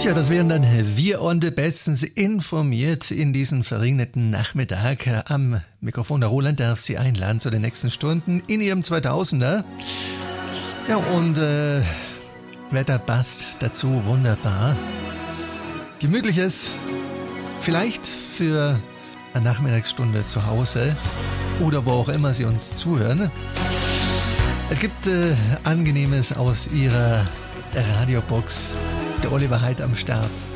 Ja, das wären dann wir und bestens informiert in diesen verregneten Nachmittag. Am Mikrofon der Roland darf Sie einladen zu den nächsten Stunden in Ihrem 2000er. Ja, und Wetter passt dazu wunderbar. Gemütliches, vielleicht für eine Nachmittagsstunde zu Hause oder wo auch immer Sie uns zuhören. Es gibt Angenehmes aus Ihrer Radiobox. Der Oliver Heid am Start.